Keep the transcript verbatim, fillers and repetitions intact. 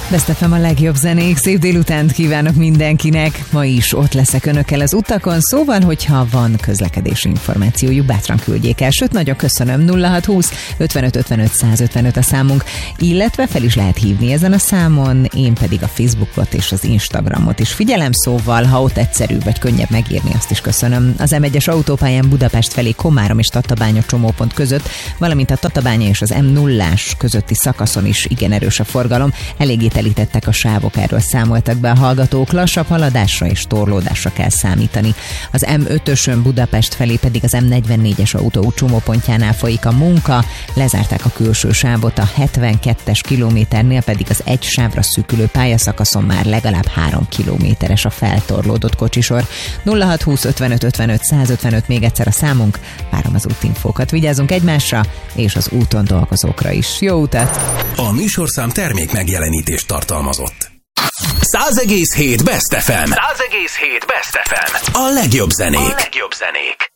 Best ef em a legjobb zenék, szép délutánt kívánok mindenkinek. Ma is ott leszek önökkel az utakon, szóval, hogyha van közlekedési információjuk, bátran küldjék el. Sőt, nagyon köszönöm, nulla hat húsz ötvenöt ötvenöt százötvenöt a számunk, illetve fel is lehet hívni ezen a számon, én pedig a Facebookot és az Instagramot is figyelem, szóval, ha ott egyszerű vagy könnyebb megírni, azt is köszönöm. Az em egyes autópályán Budapest felé Komárom és Tatabánya csomópont között, valamint a Tatabánya és az em nullás közötti szakaszon is igen erős a forgalom, eléggé telítettek a sávok, erről számoltak be a hallgatók, lassabb haladásra és torlódásra kell számítani. Az em ötösön Budapest felé pedig az em negyvennégyes autóút csomópontjánál folyik a munka, lezárták a külső sávot, a hetvenkettes kilométernél pedig az egy sávra szűkülő pályaszakaszon már legalább három kilométeres a feltorlódott kocsisor. nulla hat húsz ötvenöt ötvenöt százötvenöt még egyszer a számunk, várom az útinfókat, vigyázzunk egymásra és az úton dolgozókra is. Jó utat! A műsorszám termék megjelenítést tartalmazott. száz egész hét Best ef em. száz egész hét Best ef em. A legjobb zenék. A legjobb zenék.